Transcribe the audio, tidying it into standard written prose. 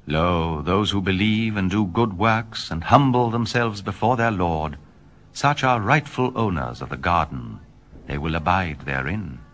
Lo, those who believe and do good works and humble themselves before their Lord, such are rightful owners of the garden. They will abide therein.